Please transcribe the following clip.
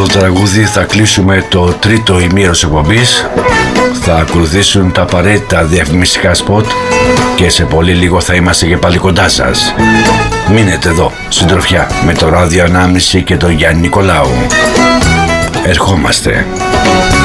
τραγούδι θα κλείσουμε το τρίτο ημίρος εκπομπής. Θα ακολουθήσουν τα απαραίτητα διαφημιστικά σποτ και σε πολύ λίγο θα είμαστε και πάλι κοντά σας. Μείνετε εδώ, συντροφιά, με το Ράδιο Ανάμνηση και τον Γιάννη Νικολάου. Ερχόμαστε.